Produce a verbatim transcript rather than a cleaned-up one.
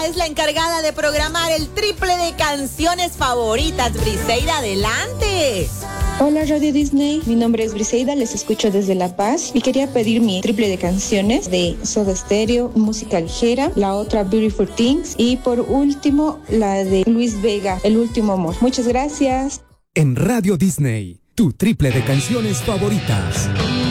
ella es la encargada de programar el triple de canciones favoritas. Briseida, adelante. Hola Radio Disney, mi nombre es Briseida, les escucho desde La Paz y quería pedir mi triple de canciones de Soda Stereo, música ligera, la otra Beautiful Things y por último la de Luis Vega, El Último Amor. Muchas gracias. En Radio Disney, tu triple de canciones favoritas.